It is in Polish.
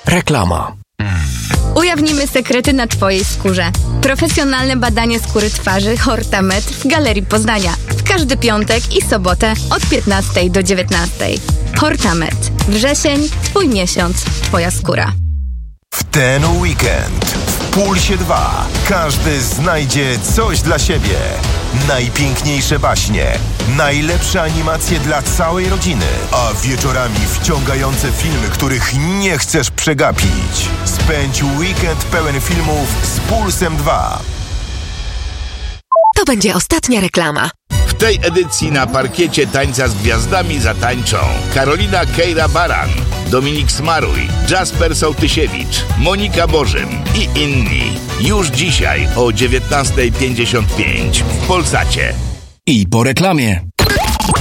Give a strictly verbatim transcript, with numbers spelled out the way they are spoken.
Reklama. Ujawnimy sekrety na Twojej skórze. Profesjonalne badanie skóry twarzy Hortamed w Galerii Poznania. W każdy piątek i sobotę od piętnastej do dziewiętnastej. Hortamed. Wrzesień, Twój miesiąc, Twoja skóra. W ten weekend w Pulsie dwa każdy znajdzie coś dla siebie. Najpiękniejsze baśnie, najlepsze animacje dla całej rodziny, a wieczorami wciągające filmy, których nie chcesz przegapić. Spędź weekend pełen filmów z Pulsem dwa. To będzie ostatnia reklama. W tej edycji na parkiecie Tańca z Gwiazdami zatańczą Karolina Kejra-Baran, Dominik Smaruj, Jasper Sołtysiewicz, Monika Bożym i inni. Już dzisiaj o dziewiętnasta pięćdziesiąt pięć w Polsacie. I po reklamie.